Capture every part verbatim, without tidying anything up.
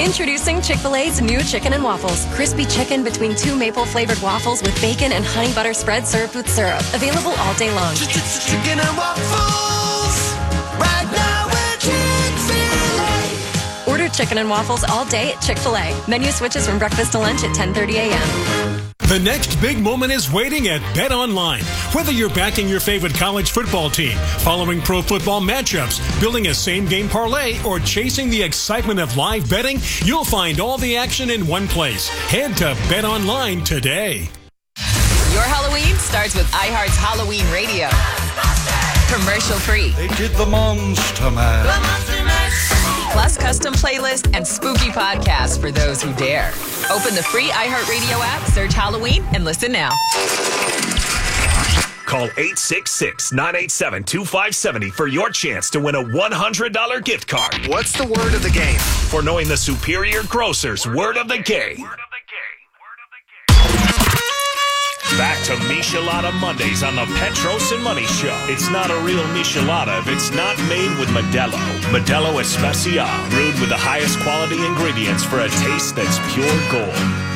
Introducing Chick-fil-A's new Chicken and Waffles. Crispy chicken between two maple-flavored waffles with bacon and honey butter spread served with syrup. Available all day long. Chicken and waffles, right now at Chick-fil-A. Order Chicken and Waffles all day at Chick-fil-A. Menu switches from breakfast to lunch at ten thirty a.m. The next big moment is waiting at BetOnline. Whether you're backing your favorite college football team, following pro football matchups, building a same-game parlay, or chasing the excitement of live betting, you'll find all the action in one place. Head to BetOnline today. Your Halloween starts with iHeart's Halloween Radio. Commercial free. They did the Monster Mash. The Monster Mash. Plus custom playlist and spooky podcasts for those who dare. Open the free iHeartRadio app, search Halloween, and listen now. Call eight six six, nine eight seven, two five seven zero for your chance to win a one hundred dollars gift card. What's the word of the game? For knowing the Superior Grocer's word of the game. Back to Michelada Mondays on the Petros and Money Show. It's not a real Michelada if it's not made with Modelo. Modelo Especial, brewed with the highest quality ingredients for a taste that's pure gold.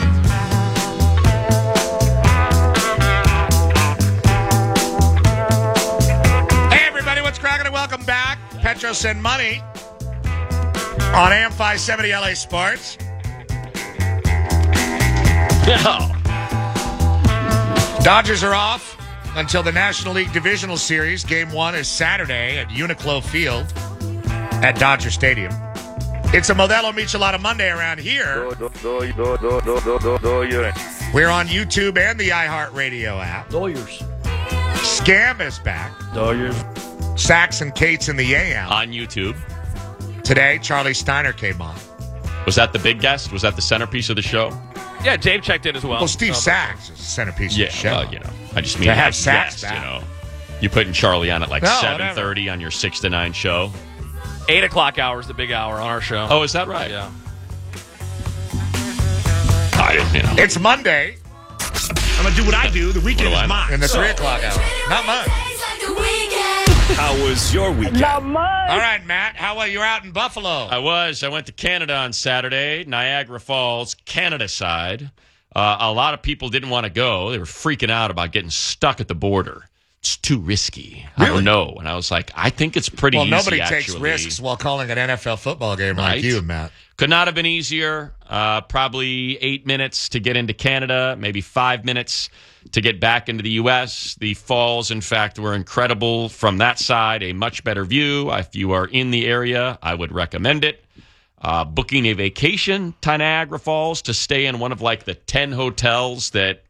Hey, everybody, what's cracking and welcome back. Petros and Money on A M five seventy L A Sports. No. Dodgers are off until the National League Divisional Series. Game one is Saturday at Uniqlo Field at Dodger Stadium. It's a Modelo Michelada Monday around here. We're on YouTube and the iHeartRadio app. Doyers. Scam is back. Doyers. Sax and Kate's in the A M. On YouTube. Today, Charlie Steiner came on. Was that the big guest? Was that the centerpiece of the show? Yeah, Dave checked in as well. Well, Steve so, Sachs is the centerpiece Yeah, of the show. well, you know. I just mean To have as Sachs guest, back. you know. You putting Charlie on at like No, seven thirty on your six to nine show. eight o'clock hour is the big hour on our show. Oh, is that right? Yeah. I, you know. It's Monday I'm going to do what I do. The weekend What do I is know? mine. in the three o'clock hour. Not much. How was your weekend? All right, Matt. How are you out in Buffalo? I was. I went to Canada on Saturday, Niagara Falls, Canada side. Uh, a lot of people didn't want to go. They were freaking out about getting stuck at the border. It's too risky. I Really? don't know. And I was like, I think it's pretty well, easy, nobody actually. takes risks while calling an N F L football game Right. like you, Matt. Could not have been easier. Uh, probably eight minutes to get into Canada, maybe five minutes to get back into the U S. The falls, in fact, were incredible from that side. A much better view. If you are in the area, I would recommend it. Uh, booking a vacation to Niagara Falls to stay in one of like the ten hotels that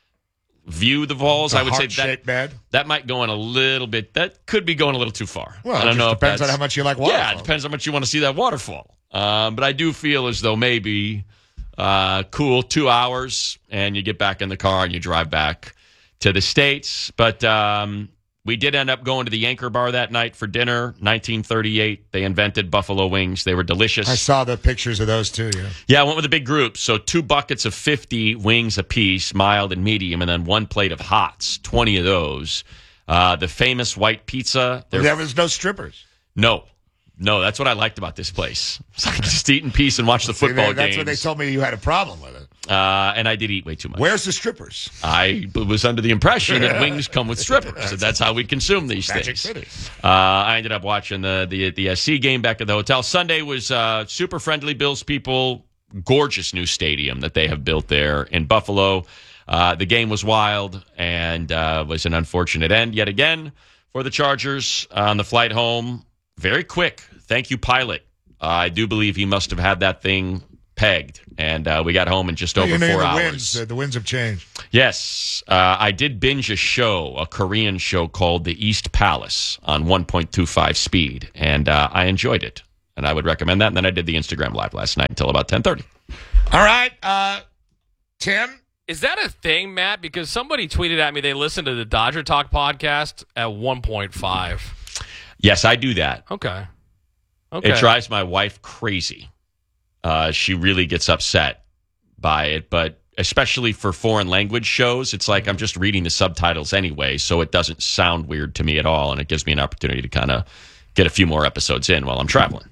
view the falls. The I would say heart-shaped that bed? that might go in a little bit. That could be going a little too far. Well, I it don't just know if depends on that's- how much you like Yeah, waterfalls. it depends on how much you want to see that waterfall. Um, but I do feel as though maybe uh, cool two hours and you get back in the car and you drive back to the States. But um, we did end up going to the Anchor Bar that night for dinner. nineteen thirty-eight, they invented buffalo wings. They were delicious. I saw the pictures of those too. Yeah. Yeah, I went with a big group. So two buckets of fifty wings apiece, mild and medium, and then one plate of hots, twenty of those. Uh, the famous white pizza. They're- There was no strippers. No. No, that's what I liked about this place. It's like just eat in peace and watch the See, football they- that's games. what they told me you had a problem with it. Uh, and I did eat way too much. Where's the strippers? I was under the impression that wings come with strippers. So that's how we consume these Magic things. City. Uh, I ended up watching the the the S C game back at the hotel. Sunday was uh, super friendly. Bills people, gorgeous new stadium that they have built there in Buffalo. Uh, the game was wild and uh, was an unfortunate end yet again for the Chargers on the flight home. Very quick. Thank you, pilot. Uh, I do believe he must have had that thing pegged, and uh, we got home in just over you know, four the hours. Winds, uh, the winds have changed. Yes. Uh, I did binge a show, a Korean show called The East Palace on one point two five speed, and uh, I enjoyed it, and I would recommend that. And then I did the Instagram Live last night until about ten thirty. All right, uh, Tim? Is that a thing, Matt? Because somebody tweeted at me they listened to the Dodger Talk podcast at one point five. Yes, I do that. Okay. Okay. It drives my wife crazy. Uh, she really gets upset by it, but especially for foreign language shows, it's like I'm just reading the subtitles anyway, so it doesn't sound weird to me at all, and it gives me an opportunity to kind of get a few more episodes in while I'm traveling.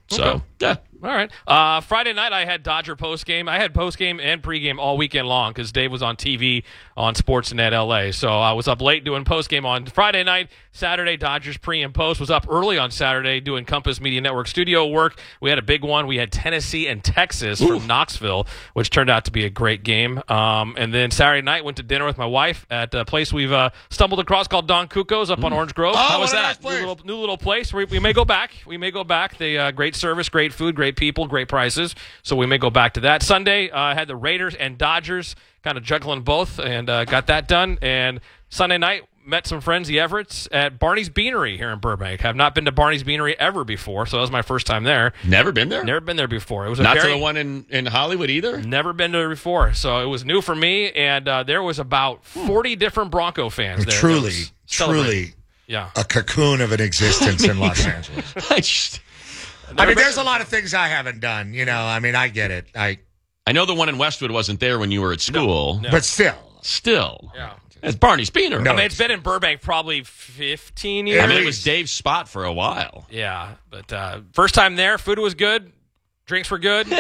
So, Okay. yeah. All right. Uh, Friday night, I had Dodger postgame. I had postgame and pregame all weekend long because Dave was on T V on Sportsnet L A. So I was up late doing postgame on Friday night. Saturday, Dodgers pre and post. Was up early on Saturday doing Compass Media Network studio work. We had a big one. We had Tennessee and Texas Ooh. from Knoxville, which turned out to be a great game. Um, and then Saturday night, went to dinner with my wife at a place we've uh, stumbled across called Don Cuco's up on Orange Grove. Oh, How was what a that? nice place. New little, new little place. We, we may go back. We may go back. They uh, great service, great food, great people, great prices. So we may go back to that. Sunday, I uh, had the Raiders and Dodgers, kind of juggling both, and uh, got that done. And Sunday night, met some friends, the Everetts, at Barney's Beanery here in Burbank. Have not been to Barney's Beanery ever before, so that was my first time there. Never been there? Never been there before. It was a Not very, to the one in, in Hollywood either? Never been there before, so it was new for me. And uh, there was about forty different Bronco fans there. Truly, that was celebrating. truly Yeah. a cocoon of an existence in Los Angeles. I just... I mean, there's a lot of things I haven't done. You know, I mean, I get it. I, I know the one in Westwood wasn't there when you were at school. No. but still, Still. Yeah. It's Barney's Beanery. No. I mean, it's been in Burbank probably fifteen years. I mean, it was Dave's spot for a while. Yeah, but uh, first time there, food was good, drinks were good.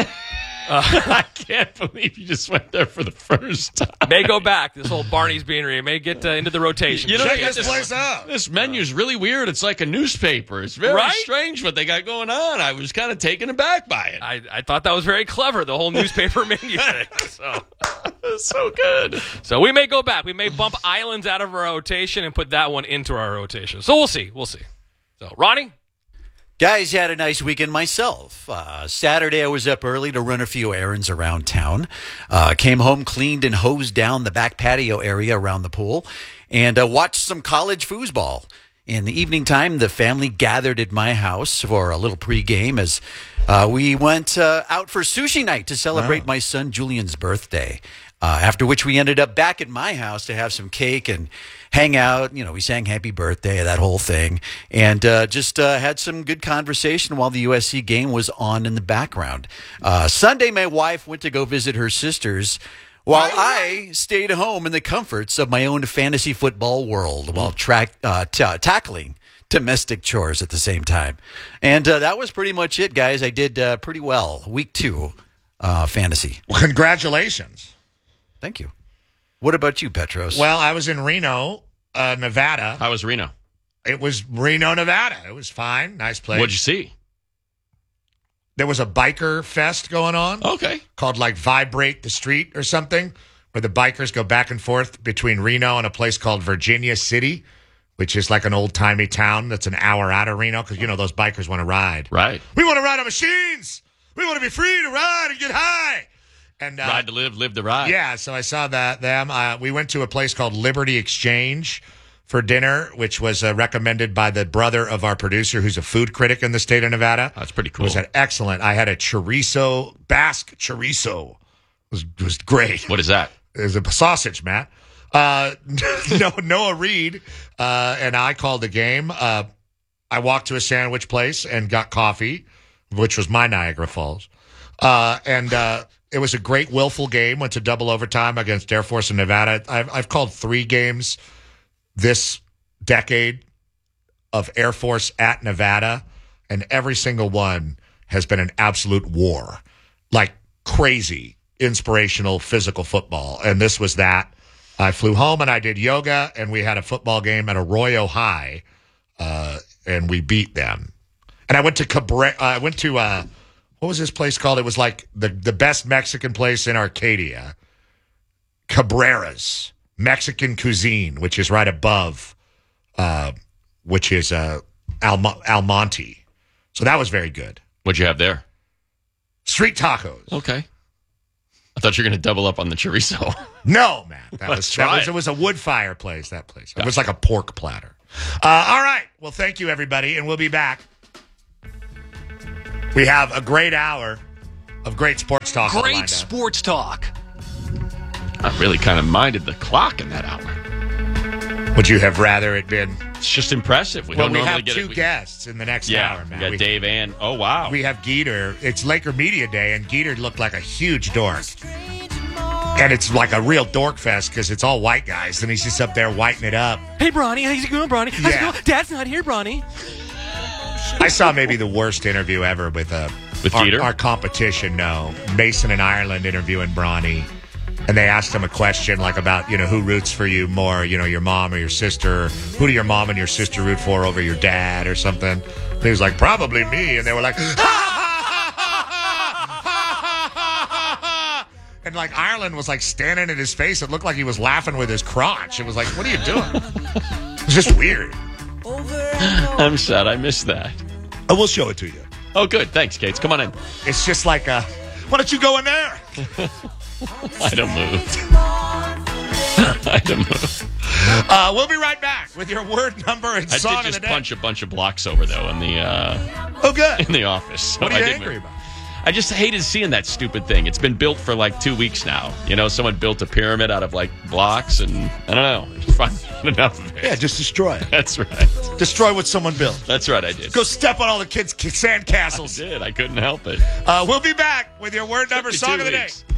I can't believe you just went there for the first time. May go back. This whole Barney's Beanery may get uh, into the rotation. You know, check yeah, this this- place out. This menu's really weird. It's like a newspaper. It's very Right? strange what they got going on. I was kind of taken aback by it. I, I thought that was very clever, the whole newspaper menu thing. So, It's so good. so we may go back. We may bump Islands out of our rotation and put that one into our rotation. So we'll see. We'll see. So, Ronnie? Guys, had a nice weekend myself. Uh, Saturday, I was up early to run a few errands around town. Uh, came home, cleaned and hosed down the back patio area around the pool, and uh, watched some college foosball. In the evening time, the family gathered at my house for a little pregame as uh, we went uh, out for sushi night to celebrate my son Julian's birthday. Uh, after which we ended up back at my house to have some cake and hang out. You know, we sang happy birthday, that whole thing, and uh, just uh, had some good conversation while the U S C game was on in the background. Uh, Sunday, my wife went to go visit her sisters while I stayed home in the comforts of my own fantasy football world while track, uh, t- tackling domestic chores at the same time. And uh, that was pretty much it, guys. I did uh, pretty well. Week two uh, fantasy. Well, congratulations. Thank you. What about you, Petros? Well, I was in Reno, uh, Nevada. How was Reno? It was Reno, Nevada. It was fine. Nice place. What'd you see? There was a biker fest going on Okay. called like Vibrate the Street or something, where the bikers go back and forth between Reno and a place called Virginia City, which is like an old-timey town that's an hour out of Reno because, you know, those bikers want to ride. Right. We want to ride on machines. We want to be free to ride and get high. And uh, Ride to live, live to ride. yeah, so I saw that them. Uh, we went to a place called Liberty Exchange for dinner, which was uh, recommended by the brother of our producer, who's a food critic in the state of Nevada. That's pretty It cool. was an excellent. I had a chorizo, Basque chorizo. It was, it was great. What is that? It was a sausage, Matt. Uh, no, Noah Reed uh, and I called the game. Uh, I walked to a sandwich place and got coffee, which was my Niagara Falls. Uh, and uh, it was a great willful game. Went to double overtime against Air Force in Nevada. I've, I've called three games this decade of Air Force at Nevada, and every single one has been an absolute war. Like crazy, inspirational, physical football. And this was that. I flew home and I did yoga, and we had a football game at Arroyo High, uh, and we beat them. And I went to Cabrera. Uh, I went to uh, what was this place called? It was like the the best Mexican place in Arcadia, Cabrera's Mexican Cuisine, which is right above, uh, which is uh, Almo- Almonte. So that was very good. What'd you have there? Street tacos. Okay. I thought you were going to double up on the chorizo. No, man. That Let's was, try that was it. it was a wood fire place, that place. It was like a pork platter. Uh, all right. Well, thank you, everybody, and we'll be back. We have a great hour of great sports talk. lined Great up. sports talk. I really kind of minded the clock in that hour. Would you have rather it been? It's just impressive. We Well, don't we normally have get two it. We- guests in the next Yeah, hour, we man. got We, Dave and oh wow, we have Geeter. It's Laker Media Day, and Geeter looked like a huge dork. And it's like a real dork fest because it's all white guys, and he's just up there whiting it up. Hey, Bronny. How's it going, Bronny? How's Yeah. it going? Dad's not here, Bronny. I saw maybe the worst interview ever with a With our, Dieter? our competition. No, Mason in Ireland interviewing Bronny, and they asked him a question like about you know who roots for you more, you know your mom or your sister. Who do your mom and your sister root for over your dad or something? And he was like probably me, and they were like. And like Ireland was like standing in his face. It looked like he was laughing with his crotch. It was like, what are you doing? It was just weird. I'm sad I missed that. I will show it to you. Oh, good. Thanks, Cates. Come on in. It's just like, uh, why don't you go in there? I don't move. I don't move. Uh, we'll be right back with your word number and I song did of the just day. punch a bunch of blocks over, though, in the, uh, Oh, good. in the office. So What are you I did angry move. about? I just hated seeing that stupid thing. It's been built for like two weeks now. You know, someone built a pyramid out of like blocks, and I don't know. Just find enough of it. Yeah, just destroy it. That's right. Destroy what someone built. That's right. I did. Go step on all the kids' sand I castles. did. I couldn't help it. Uh, we'll be back with your word number Took me song two of the day. weeks.